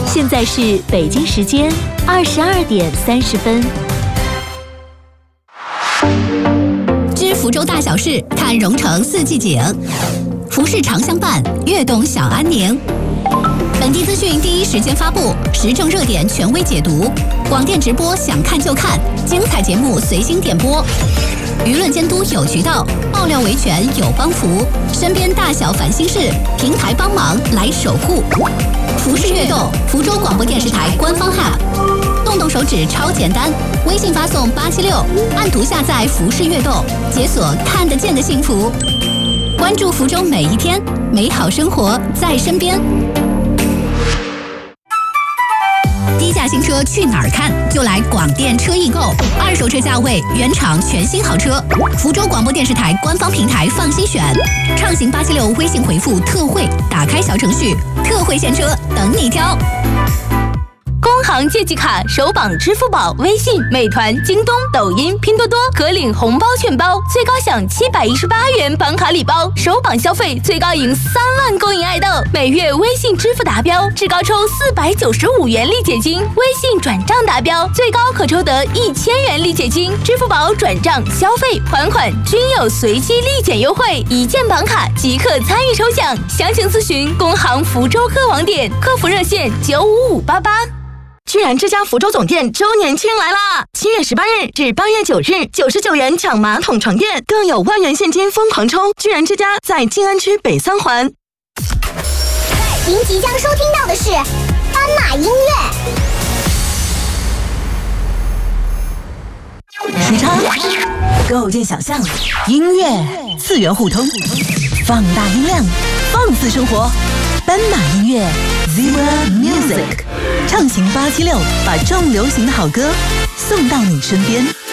现在是北京时间22:30。 知福州大小事，看蓉城四季景。服饰常相伴，悦动小安宁。本地资讯第一时间发布，时政热点权威解读，广电直播想看就看，精彩节目随心点播。舆论监督有渠道，爆料维权有帮扶，身边大小烦心事，平台帮忙来守护。服饰悦动，福州广播电视台官方 App， 动动手指超简单，微信发送876，按图下载服饰悦动，解锁看得见的幸福。关注福州每一天，美好生活在身边。低价新车去哪儿看？就来广电车易购，二手车价位，原厂全新好车。福州广播电视台官方平台放心选，畅行876微信回复特惠，打开小程序，特惠现车等你挑。 工行借记卡首绑支付宝、微信、美团、京东、抖音、拼多多，可领红包券包，最高享718元绑卡礼包，首绑消费最高赢3万公银爱豆，每月微信支付达标，至高抽495元立减金，微信转账达标，最高可抽得1000元立减金，支付宝转账、消费、还款均有随机立减优惠，一键绑卡即可参与抽奖，详情咨询工行福州科网点客服热线95588。 居然之家福州总店周年庆来啦！7月18日至8月9日，99元抢马桶床垫，更有万元现金疯狂抽！居然之家在静安区北3环。 您即将收听到的是斑马音乐。时差构建想象，音乐次元互通，放大音量，放肆生活。斑马音乐 Zebra Music， 畅行876，把重流行的好歌送到你身边。